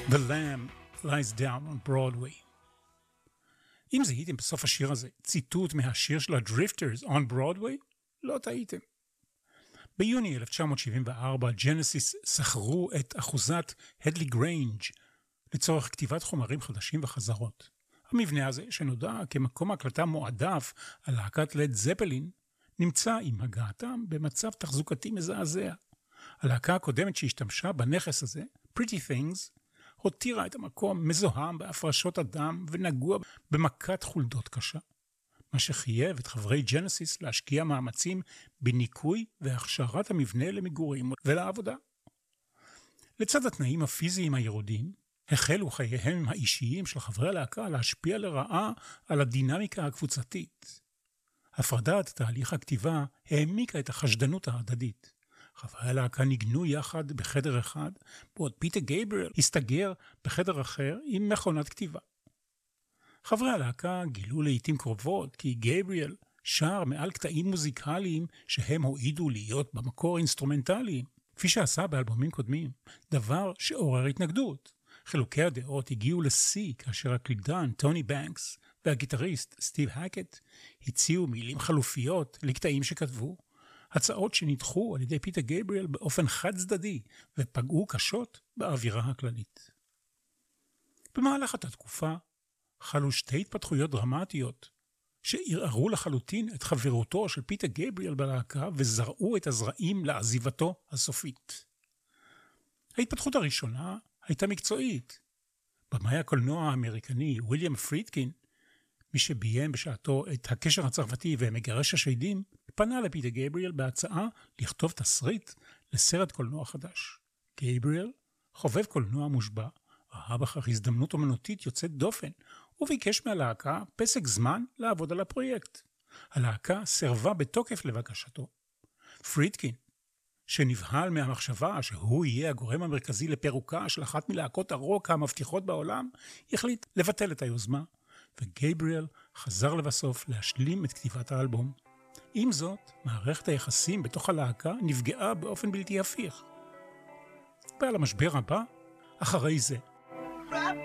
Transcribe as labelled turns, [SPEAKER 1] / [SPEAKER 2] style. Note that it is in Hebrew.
[SPEAKER 1] The Lamb Lies Down on Broadway. אם זיהיתם בסוף השיר הזה ציטוט מהשיר של ה-Drifters on Broadway, לא טעיתם. ביוני 1974 ג'נסיס שכרו את אחוזת הדלי גריינג' לצורך כתיבת חומרים חדשים וחזרות. המבנה הזה, שנודע כמקום הקלטה מועדף על להקת לד זפלין, נמצא עם הגעתם במצב תחזוקתי מזעזע. הלהקה הקודמת שהשתמשה בנכס הזה, Pretty Things, הותירה את המקום מזוהם בהפרשות אדם ונגוע במכת חולדות קשה. מה שחייב את חברי ג'נסיס להשקיע מאמצים בניקוי והכשרת המבנה למגורים ולעבודה. לצד התנאים הפיזיים הירודים, החלו חייהם האישיים של חברי הלהקה להשפיע לרעה על הדינמיקה הקבוצתית. הפרדת תהליך הכתיבה העמיקה את החשדנות ההדדית. חברי הלהקה ניגנו יחד בחדר אחד, בעוד פיטר גייבריאל הסתגר בחדר אחר עם מכונת כתיבה. חברי הלהקה גילו לעתים קרובות כי גייבריאל שר מעל קטעים מוזיקליים שהם הועידו להיות במקור אינסטרומנטליים, כפי שעשה באלבומים קודמים, דבר שעורר התנגדות. חילוקי הדעות הגיעו לשיא כאשר הקלידן טוני בנקס והגיטריסט סטיב הקט הציעו מילים חלופיות לקטעים שכתבו, הצעות שנדחו על ידי פיטר גייבריאל באופן חד צדדי ופגעו קשות באווירה הכללית. במהלך אותה תקופה חלו שתי התפתחויות דרמטיות שערערו לחלוטין את חברותו של פיטר גייבריאל בלהקה וזרעו את הזרעים לעזיבתו הסופית. ההתפתחות הראשונה הייתה מקצועית. במאי הקולנוע האמריקני וויליאם פרידקין, מי שביים בשעתו את הקשר הצרפתי ומגרש השדים, פנה לפיטר גייבריאל בהצעה לכתוב תסריט לסרט קולנוע חדש. גייבריאל, חובב קולנוע מושבע, ראה בכך הזדמנות אומנותית יוצאת דופן, וביקש מהלהקה פסק זמן לעבוד על הפרויקט. הלהקה סירבה בתוקף לבקשתו. פרידקין, שנבהל מהמחשבה שהוא יהיה הגורם המרכזי לפירוקה של אחת מלהקות הרוק המבטיחות בעולם, החליט לבטל את היוזמה, וגייבריאל חזר לבסוף להשלים את כתיבת האלבום. עם זאת, מערכת היחסים בתוך הלהקה נפגעה באופן בלתי הפיך. ועל המשבר הבא, אחרי זה,